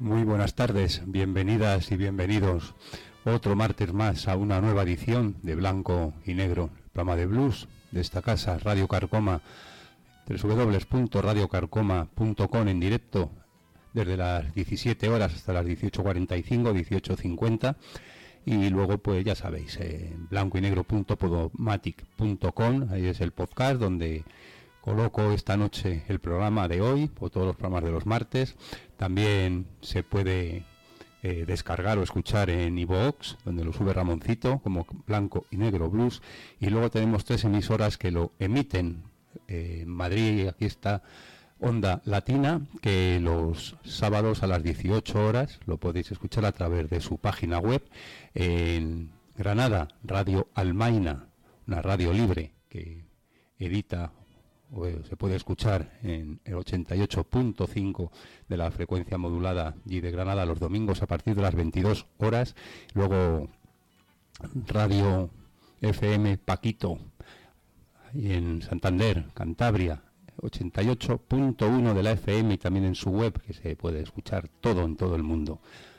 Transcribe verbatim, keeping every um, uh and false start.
Muy buenas tardes, bienvenidas y bienvenidos otro martes más a una nueva edición de Blanco y Negro, el programa de blues de esta casa, Radio Carcoma, doble u doble u doble u punto radio carcoma punto com, en directo desde las diecisiete horas hasta las dieciocho cuarenta y cinco, dieciocho cincuenta, y luego pues ya sabéis, eh, blanco y negro punto podomatic punto com, ahí es el podcast donde coloco esta noche el programa de hoy, o todos los programas de los martes. También se puede eh, descargar o escuchar en iVoox, donde lo sube Ramoncito, como Blanco y Negro Blues. Y luego tenemos tres emisoras que lo emiten eh, en Madrid. Aquí está Onda Latina, que los sábados a las dieciocho horas lo podéis escuchar a través de su página web. En Granada, Radio Almaina, una radio libre que edita, se puede escuchar en el ochenta y ocho punto cinco de la frecuencia modulada y de Granada los domingos a partir de las veintidós horas. Luego Radio F M Paquito y en Santander, Cantabria, ochenta y ocho punto uno de la F M, y también en su web, que se puede escuchar todo en todo el mundo.